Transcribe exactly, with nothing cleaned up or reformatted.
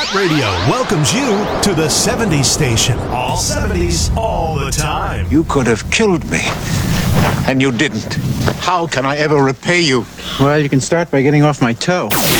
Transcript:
Hot Radio welcomes you to the seventies station. All seventies, all the time. You could have killed me, and you didn't. How can I ever repay you? Well, you can start by getting off my toe.